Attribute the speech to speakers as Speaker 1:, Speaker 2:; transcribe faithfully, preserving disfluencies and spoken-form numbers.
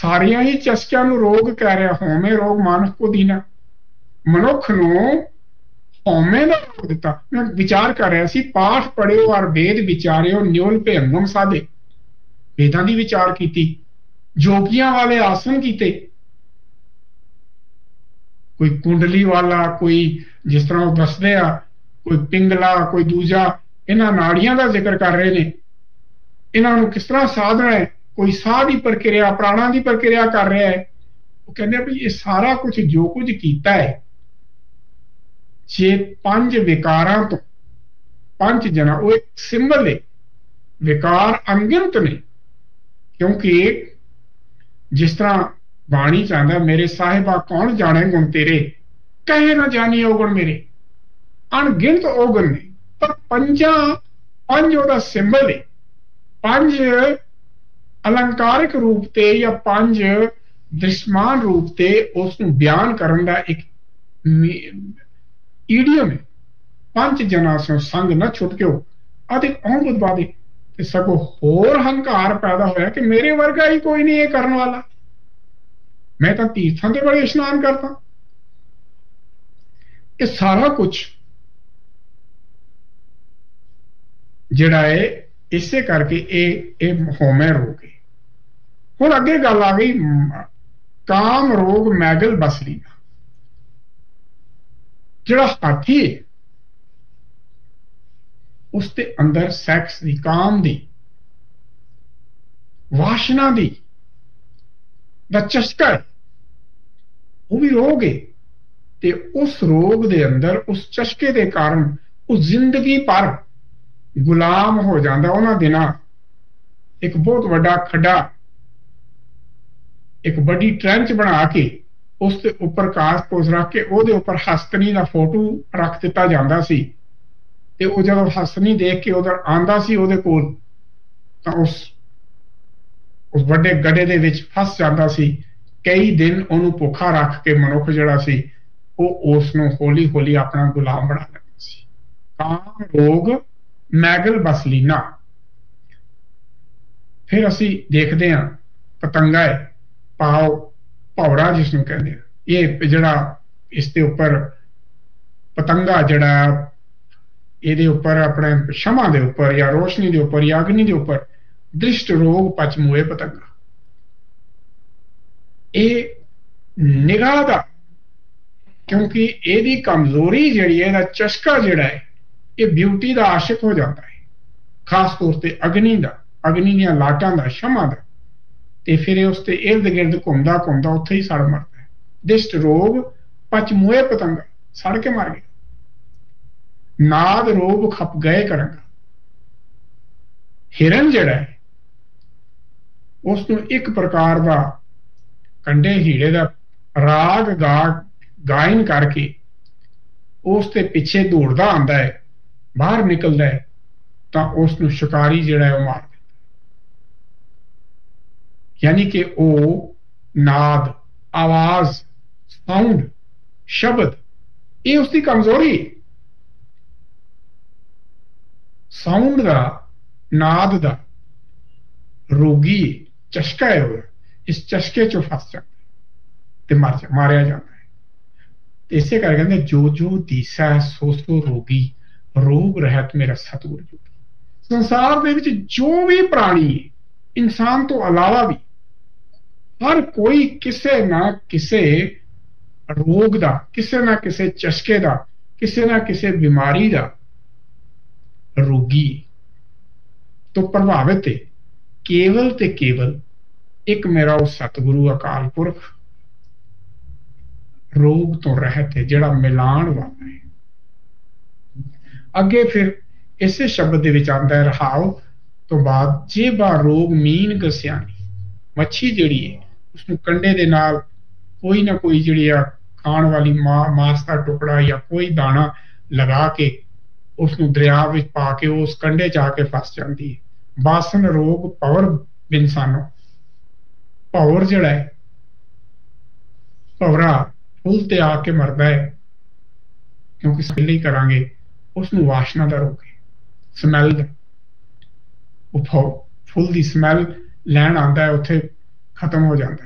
Speaker 1: ਸਾਰੀਆਂ ਹੀ ਚਸਕਿਆਂ ਨੂੰ ਰੋਗ ਕਹਿ ਰਿਹਾ। ਹਉਮੈ ਰੋਗ ਮਾਨਸ ਕੋ ਦੀਨਾ, ਮਨੁੱਖ ਨੂੰ ਹਉਮੈ ਦਾ ਰੋਗ ਦਿੱਤਾ। ਮੈਂ ਵਿਚਾਰ ਕਰ ਰਿਹਾ ਸੀ, ਪਾਠ ਪੜਿਓ ਔਰ ਵੇਦ ਵਿਚਾਰਿਓ ਨਿਉਲ ਭੇਂਗਮ ਸਾਧੇ, ਵੇਦਾਂ ਦੀ ਵਿਚਾਰ ਕੀਤੀ, ਜੋਗੀਆਂ ਵਾਲੇ ਆਸਨ ਕੀਤੇ, ਕੋਈ ਕੁੰਡਲੀ ਵਾਲਾ, ਕੋਈ ਜਿਸ ਤਰ੍ਹਾਂ ਉਹ ਦੱਸਦੇ ਆ, ਕੋਈ ਪਿੰਗਲਾ, ਕੋਈ ਦੂਜਾ, ਇਹਨਾਂ ਨਾੜੀਆਂ ਦਾ ਜ਼ਿਕਰ ਕਰ ਰਹੇ ਨੇ, ਇਹਨਾਂ ਨੂੰ ਕਿਸ ਤਰ੍ਹਾਂ ਸਾਧਨਾ ਹੈ, ਕੋਈ ਸਾਹ ਦੀ ਪ੍ਰਕਿਰਿਆ, ਪ੍ਰਾਣਾਂ ਦੀ ਪ੍ਰਕਿਰਿਆ ਕਰ ਰਿਹਾ ਹੈ। ਉਹ ਕਹਿੰਦੇ ਵੀ ਇਹ ਸਾਰਾ ਕੁਝ ਜੋ ਕੁਝ ਕੀਤਾ ਹੈ, ਜੇ ਪੰਜ ਵਿਕਾਰਾਂ ਤੋਂ ਪੰਜ ਜਨਾ, ਉਹ ਇੱਕ ਸਿੰਬਲ ਹੈ, ਵਿਕਾਰ ਅਣਗਿਣਤ ਨੇ, ਕਿਉਂਕਿ ਜਿਸ ਤਰ੍ਹਾਂ ਬਾਣੀ ਚਾਹੁੰਦਾ, ਮੇਰੇ ਸਾਹਿਬਾ ਕੌਣ ਜਾਣੇ ਗੁਣ ਤੇਰੇ, ਕਹੇ ਨਾ ਜਾਣੀ ਔਗਣ ਮੇਰੇ, ਅਣਗਿਣਤ ਔਗਣ ਨੇ, ਪਰ ਪੰਜਾਂ ਪੰਜ ਉਹਦਾ ਸਿੰਬਲ ਹੈ। ਪੰਜ ਅਲੰਕਾਰਿਕ ਰੂਪ ਤੇ ਜਾਂ ਪੰਜ ਦ੍ਰਿਸ਼ਮਾਨ ਰੂਪ ਤੇ ਉਸ ਨੂੰ ਬਿਆਨ ਕਰਨ ਦਾ ਇੱਕ ਈਡੀਅਮ ਹੈ। ਪੰਜ ਜਨਾਂ ਸੋ ਸੰਗ ਨਾ ਛੁਟਕਿਓ, ਅਧਿਕ ਅਹੰਬੁਧ ਬਾਦੇ, ਤੇ ਸਗੋਂ ਹੋਰ ਹੰਕਾਰ ਪੈਦਾ ਹੋਇਆ ਕਿ ਮੇਰੇ ਵਰਗਾ ਹੀ ਕੋਈ ਨਹੀਂ ਇਹ ਕਰਨ ਵਾਲਾ, ਮੈਂ ਤਾਂ ਤੀਰਥਾਂ ਦੇ ਬੜੇ ਇਸ਼ਨਾਨ ਕਰਦਾ। ਇਹ ਸਾਰਾ ਕੁਝ ਜਿਹੜਾ ਹੈ ਇਸੇ ਕਰਕੇ ਇਹ ਇਹ ਹਉਮੈ ਰੋਗ ਹੈ। ਹੁਣ ਅੱਗੇ ਗੱਲ ਆ ਗਈ ਕਾਮ ਰੋਗ ਮੈਗਲ ਬਸਰੀ ਦਾ। ਜਿਹੜਾ ਹਾਥੀ ਹੈ ਉਸ ਦੇ ਅੰਦਰ ਸੈਕਸ ਦੀ, ਕਾਮ ਦੀ, ਵਾਸ਼ਨਾ ਦੀ ਦਾ ਚਸਕਾ ਹੈ, ਉਹ ਵੀ ਰੋਗ ਹੈ। ਤੇ ਉਸ ਰੋਗ ਦੇ ਅੰਦਰ, ਉਸ ਚਸਕੇ ਦੇ ਕਾਰਨ ਉਹ ਜ਼ਿੰਦਗੀ ਭਰ ਗੁਲਾਮ ਹੋ ਜਾਂਦਾ। ਉਹਨਾਂ ਦਿਨਾਂ ਇੱਕ ਬਹੁਤ ਵੱਡਾ ਖੱਡਾ, ਇੱਕ ਵੱਡੀ ਟ੍ਰੈਂਚ ਬਣਾ ਕੇ ਉਸ ਦੇ ਉੱਪਰ ਕਾਸ ਪੋਸ ਰੱਖ ਕੇ ਉਹਦੇ ਉੱਪਰ ਹਸਤਨੀ ਦਾ ਫੋਟੋ ਰੱਖ ਦਿੱਤਾ ਜਾਂਦਾ ਸੀ, ਤੇ ਉਹ ਜਦੋਂ ਹਸਤਨੀ ਦੇਖ ਕੇ ਉਧਰ ਆਂਦਾ ਸੀ ਉਹਦੇ ਕੋਲ, ਤਾਂ ਉਸ ਉਸ ਵੱਡੇ ਗੱਡੇ ਦੇ ਵਿੱਚ ਫਸ ਜਾਂਦਾ ਸੀ। ਕਈ ਦਿਨ ਉਹਨੂੰ ਭੁੱਖਾ ਰੱਖ ਕੇ ਮਨੁੱਖ ਜਿਹੜਾ ਸੀ ਉਹ ਉਸ ਨੂੰ ਹੌਲੀ ਹੌਲੀ ਆਪਣਾ ਗੁਲਾਮ ਬਣਾ ਲੈਂਦਾ ਸੀ। ਕਾਮ ਰੋਗ ਮੈਗਲ ਬਸਲੀਨਾ। ਫਿਰ ਅਸੀਂ ਦੇਖਦੇ ਹਾਂ ਪਤੰਗਾ ਹੈ, ਪਾਓ ਭੌਰਾ ਜਿਸ ਨੂੰ ਕਹਿੰਦੇ ਆ, ਇਹ ਜਿਹੜਾ ਇਸ ਦੇ ਉੱਪਰ ਪਤੰਗਾ ਜਿਹੜਾ ਇਹਦੇ ਉੱਪਰ ਆਪਣੇ ਸ਼ਮਾ ਦੇ ਉੱਪਰ ਜਾਂ ਰੋਸ਼ਨੀ ਦੇ ਉੱਪਰ ਜਾਂ ਅਗਨੀ ਦੇ ਉੱਪਰ ਦ੍ਰਿਸ਼ਟ ਰੋਗ ਪਚਮੂਏ ਪਤੰਗਾ, ਇਹ ਨਿਗਾਹ ਦਾ, ਕਿਉਂਕਿ ਇਹਦੀ ਕਮਜ਼ੋਰੀ ਜਿਹੜੀ ਹੈ, ਇਹਦਾ ਚਸਕਾ ਜਿਹੜਾ ਹੈ, ਇਹ ਬਿਊਟੀ ਦਾ ਆਸ਼ਿਕ ਹੋ ਜਾਂਦਾ ਹੈ, ਖਾਸ ਤੌਰ ਤੇ ਅਗਨੀ ਦਾ, ਅਗਨੀ ਦੀਆਂ ਲਾਟਾਂ ਦਾ, ਸ਼ਮਾ ਦਾ, ਤੇ ਫਿਰ ਇਹ ਉਸ ਤੇ ਇਰਦ ਗਿਰਦ ਘੁੰਮਦਾ ਘੁੰਮਦਾ ਉੱਥੇ ਹੀ ਸੜ ਮਰਦਾ ਹੈ। ਦ੍ਰਿਸ਼ਟ ਰੋਗ ਪਚਮੂਏ ਪਤੰਗਾ, ਸੜ ਕੇ ਮਰ ਗਿਆ। ਨਾਦ ਰੋਗ ਖਪ ਗਏ ਕਰਾਂਗਾ। ਹਿਰਨ ਜਿਹੜਾ ਹੈ ਉਸ ਨੂੰ ਇੱਕ ਪ੍ਰਕਾਰ ਦਾ ਕੰਡੇ ਹੀੜੇ ਦਾ ਰਾਗ ਗਾ ਗਾਇਨ ਕਰਕੇ ਉਸ ਦੇ ਪਿੱਛੇ ਦੌੜਦਾ ਆਉਂਦਾ ਹੈ, ਬਾਹਰ ਨਿਕਲਦਾ ਹੈ, ਤਾਂ ਉਸ ਨੂੰ ਸ਼ਿਕਾਰੀ ਜਿਹੜਾ ਹੈ ਉਹ ਮਾਰ ਦਿੰਦਾ। ਯਾਨੀ ਕਿ ਉਹ ਨਾਦ, ਆਵਾਜ਼, ਸਾਊਂਡ, ਸ਼ਬਦ, ਇਹ ਉਸ ਦੀ ਕਮਜ਼ੋਰੀ ਹੈ। ਸਾਊਂਡ ਦਾ, ਨਾਦ ਦਾ ਰੋਗੀ ਚਸਕਾ ਹੈ, ਉਹ ਇਸ ਚਸਕੇ ਚੋਂ ਫਸ ਜਾਂਦਾ ਤੇ ਮਰ ਜਾ ਮਾਰਿਆ ਜਾਂਦਾ ਹੈ। ਤੇ ਇਸੇ ਕਰਕੇ ਕਹਿੰਦੇ ਜੋ ਜੋ ਦੀਸਾ ਸੋ ਸੋ ਰੋਗੀ, ਰੋਗ ਰਹਿਤ ਮੇਰਾ ਸਤਿਗੁਰ ਜੋਗੀ। ਸੰਸਾਰ ਦੇ ਵਿੱਚ ਜੋ ਵੀ ਪ੍ਰਾਣੀ ਹੈ, ਇਨਸਾਨ ਤੋਂ ਇਲਾਵਾ ਵੀ ਹਰ ਕੋਈ ਕਿਸੇ ਨਾ ਕਿਸੇ ਰੋਗ ਦਾ, ਕਿਸੇ ਨਾ ਕਿਸੇ ਚਸਕੇ ਦਾ, ਕਿਸੇ ਨਾ ਕਿਸੇ ਬਿਮਾਰੀ ਦਾ ਰੋਗੀ ਤੋਂ ਪ੍ਰਭਾਵਿਤ ਹੈ। ਕੇਵਲ ਤੇ ਕੇਵਲ ਇੱਕ ਮੇਰਾ ਉਹ ਸਤਿਗੁਰੂ ਅਕਾਲ ਪੁਰਖ ਰੋਗ ਤੋਂ ਰਹਿਤ ਹੈ, ਜਿਹੜਾ ਮਿਲਾਣ ਵਾਲਾ ਹੈ। ਅੱਗੇ ਫਿਰ ਇਸੇ ਸ਼ਬਦ ਦੇ ਵਿੱਚ ਆਉਂਦਾ ਹੈ ਰਹਾਉ ਤੋਂ ਬਾਅਦ, ਜੇ ਬਾ ਰੋਗ ਮੀਨ ਗਸਿਆਣੀ, ਮੱਛੀ ਜਿਹੜੀ ਹੈ ਉਸਨੂੰ ਕੰਡੇ ਦੇ ਨਾਲ ਕੋਈ ਨਾ ਕੋਈ ਜਿਹੜੀ ਆ ਖਾਣ ਵਾਲੀ ਮਾ ਮਾਸ ਦਾ ਟੁਕੜਾ ਜਾਂ ਕੋਈ ਦਾਣਾ ਲਗਾ ਕੇ ਉਸਨੂੰ ਦਰਿਆ ਵਿੱਚ ਪਾ ਕੇ ਉਸ ਕੰਡੇ 'ਚ ਆ ਕੇ ਫਸ ਜਾਂਦੀ ਹੈ। ਬਾਸਨ ਰੋਗ ਪਵਰ ਬਿਨਸਾਨੋ, ਭੌਰ ਜਿਹੜਾ ਹੈ, ਭੌਰਾ ਫੁੱਲ ਤੇ ਆ ਕੇ ਮਰਦਾ ਹੈ, ਕਿਉਂਕਿ ਸਹੀ ਕਰਾਂਗੇ ਉਸਨੂੰ ਵਾਸ਼ਨਾ ਦਾ ਰੋਗ ਹੈ, ਸਮੈਲ ਦਾ। ਉਹ ਫੁੱਲ ਦੀ ਸਮੈਲ ਲੈਣ ਆਉਂਦਾ ਹੈ, ਉੱਥੇ ਖਤਮ ਹੋ ਜਾਂਦਾ ਹੈ।